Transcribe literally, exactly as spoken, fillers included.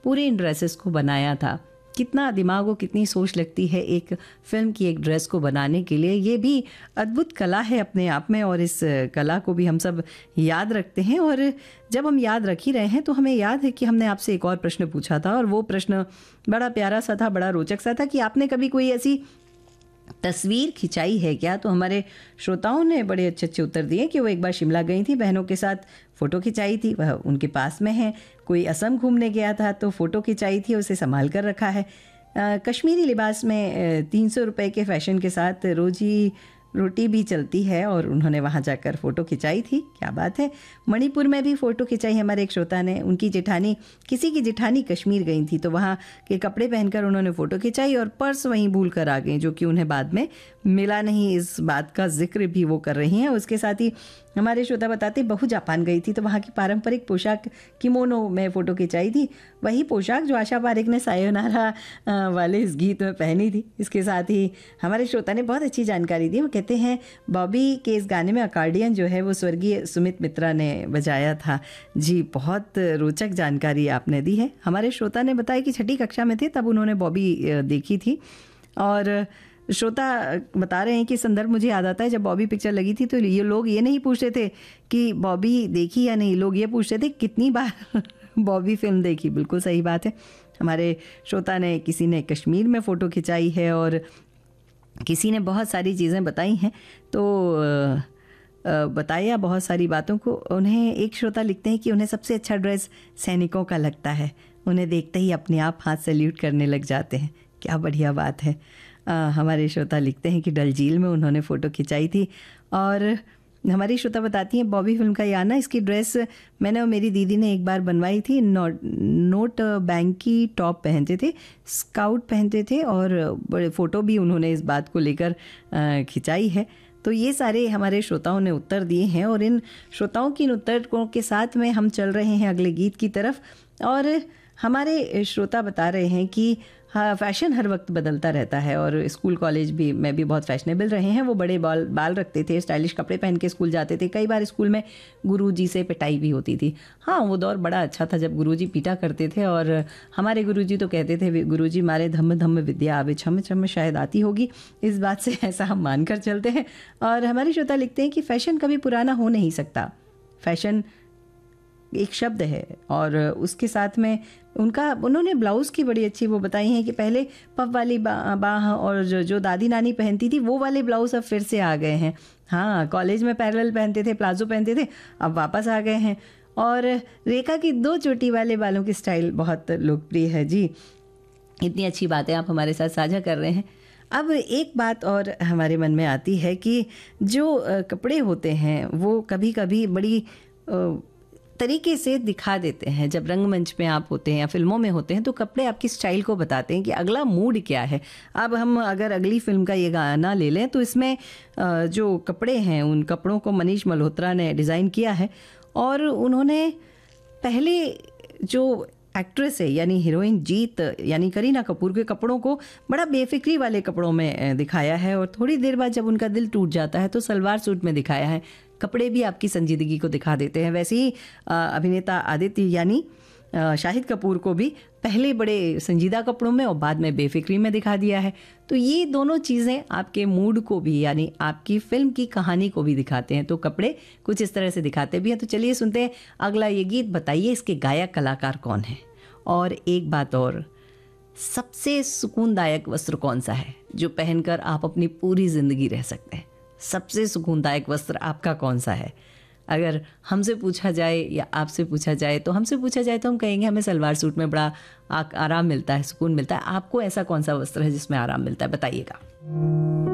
पूरे इन ड्रेसेस को बनाया था। कितना दिमाग और कितनी सोच लगती है एक फ़िल्म की एक ड्रेस को बनाने के लिए। ये भी अद्भुत कला है अपने आप में, और इस कला को भी हम सब याद रखते हैं। और जब हम याद रख ही रहे हैं तो हमें याद है कि हमने आपसे एक और प्रश्न पूछा था, और वो प्रश्न बड़ा प्यारा सा था, बड़ा रोचक सा था कि आपने कभी कोई ऐसी तस्वीर खिंचाई है क्या? तो हमारे श्रोताओं ने बड़े अच्छे अच्छे उत्तर दिए कि वो एक बार शिमला गई थी, बहनों के साथ फ़ोटो खिंचाई थी, वह उनके पास में है। कोई असम घूमने गया था तो फ़ोटो खिंचाई थी, उसे संभाल कर रखा है। आ, कश्मीरी लिबास में तीन सौ रुपये के फ़ैशन के साथ रोजी रोटी भी चलती है, और उन्होंने वहाँ जाकर फ़ोटो खिंचाई थी। क्या बात है। मणिपुर में भी फ़ोटो खिंचाई हमारे एक श्रोता ने। उनकी जेठानी, किसी की जेठानी कश्मीर गई थी तो वहाँ के कपड़े पहनकर उन्होंने फ़ोटो खिंचाई, और पर्स वहीं भूल कर आ गई, जो कि उन्हें बाद में मिला नहीं। इस बात का जिक्र भी वो कर रही हैं। उसके साथ ही हमारे श्रोता बताते बहू जापान गई थी तो वहाँ की पारंपरिक पोशाक किमोनो में फ़ोटो खिंचाई थी, वही पोशाक जो आशा पारेख ने सायोनारा वाले इस गीत में पहनी थी। इसके साथ ही हमारे श्रोता ने बहुत अच्छी जानकारी दी। वो कहते हैं बॉबी के इस गाने में अकॉर्डियन जो है वो स्वर्गीय सुमित मित्रा ने बजाया था। जी, बहुत रोचक जानकारी आपने दी है। हमारे श्रोता ने बताया कि छठी कक्षा में थे तब उन्होंने बॉबी देखी थी, और श्रोता बता रहे हैं कि संदर्भ मुझे याद आता है जब बॉबी पिक्चर लगी थी तो ये लोग ये नहीं पूछते थे कि बॉबी देखी या नहीं, लोग ये पूछते थे कितनी बार बॉबी फिल्म देखी। बिल्कुल सही बात है। हमारे श्रोता ने, किसी ने कश्मीर में फ़ोटो खिंचाई है, और किसी ने बहुत सारी चीज़ें बताई हैं। तो बताया बहुत सारी बातों को। उन्हें एक श्रोता लिखते हैं कि उन्हें सबसे अच्छा ड्रेस सैनिकों का लगता है, उन्हें देखते ही अपने आप हाथ सैल्यूट करने लग जाते हैं। क्या बढ़िया बात है। आ, हमारे श्रोता लिखते हैं कि डल झील में उन्होंने फ़ोटो खिंचाई थी। और हमारी श्रोता बताती हैं बॉबी फिल्म का याद ना, इसकी ड्रेस मैंने और मेरी दीदी ने एक बार बनवाई थी। नोट नोट बैंक की टॉप पहनते थे, स्काउट पहनते थे, और बड़े फ़ोटो भी उन्होंने इस बात को लेकर खिंचाई है। तो ये सारे हमारे श्रोताओं ने उत्तर दिए हैं, और इन श्रोताओं की इन उत्तरों के साथ में हम चल रहे हैं अगले गीत की तरफ। और हमारे श्रोता बता रहे हैं कि हाँ, फ़ैशन हर वक्त बदलता रहता है, और स्कूल कॉलेज भी में भी बहुत फैशनेबल रहे हैं। वो बड़े बाल बाल रखते थे, स्टाइलिश कपड़े पहन के स्कूल जाते थे। कई बार स्कूल में गुरुजी से पिटाई भी होती थी। हाँ, वो दौर बड़ा अच्छा था जब गुरुजी पीटा करते थे, और हमारे गुरुजी तो कहते थे गुरुजी मारे धम्म धम्म विद्या आवे छम छम शायद आती होगी। इस बात से ऐसा हम मानकर चलते हैं। और हमारे श्रोता लिखते हैं कि फ़ैशन कभी पुराना हो नहीं सकता, फ़ैशन एक शब्द है। और उसके साथ में उनका उन्होंने ब्लाउज़ की बड़ी अच्छी वो बताई हैं कि पहले पफ वाली बाह बा, और जो जो दादी नानी पहनती थी वो वाले ब्लाउज़ अब फिर से आ गए हैं। हाँ, कॉलेज में पैरेलल पहनते थे, प्लाजो पहनते थे, अब वापस आ गए हैं। और रेखा की दो चोटी वाले बालों की स्टाइल बहुत लोकप्रिय है। जी, इतनी अच्छी बातें आप हमारे साथ साझा कर रहे हैं। अब एक बात और हमारे मन में आती है कि जो कपड़े होते हैं वो कभी कभी बड़ी तरीके से दिखा देते हैं। जब रंगमंच में आप होते हैं या फिल्मों में होते हैं तो कपड़े आपकी स्टाइल को बताते हैं कि अगला मूड क्या है। अब हम अगर अगली फिल्म का ये गाना ले लें तो इसमें जो कपड़े हैं उन कपड़ों को मनीष मल्होत्रा ने डिज़ाइन किया है, और उन्होंने पहले जो एक्ट्रेस है यानी हीरोइन जीत यानी करीना कपूर के कपड़ों को बड़ा बेफिक्री वाले कपड़ों में दिखाया है, और थोड़ी देर बाद जब उनका दिल टूट जाता है तो सलवार सूट में दिखाया है। कपड़े भी आपकी संजीदगी को दिखा देते हैं। वैसे ही अभिनेता आदित्य यानी शाहिद कपूर को भी पहले बड़े संजीदा कपड़ों में और बाद में बेफिक्री में दिखा दिया है। तो ये दोनों चीज़ें आपके मूड को भी यानी आपकी फिल्म की कहानी को भी दिखाते हैं। तो कपड़े कुछ इस तरह से दिखाते भी हैं। तो चलिए सुनते हैं अगला ये गीत। बताइए इसके गायक कलाकार कौन है। और एक बात और, सबसे सुकूनदायक वस्त्र कौन सा है जो पहनकर आप अपनी पूरी ज़िंदगी रह सकते हैं? सबसे सुकूनदायक वस्त्र आपका कौन सा है? अगर हमसे पूछा जाए या आपसे पूछा जाए तो हमसे पूछा जाए तो हम कहेंगे हमें सलवार सूट में बड़ा आराम मिलता है, सुकून मिलता है। आपको ऐसा कौन सा वस्त्र है जिसमें आराम मिलता है? बताइएगा।